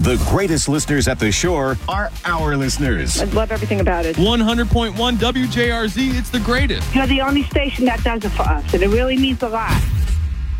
The greatest listeners at the shore are our listeners. I love everything about it. 100.1 WJRZ, it's the greatest. You're the only station that does it for us, and it really means a lot.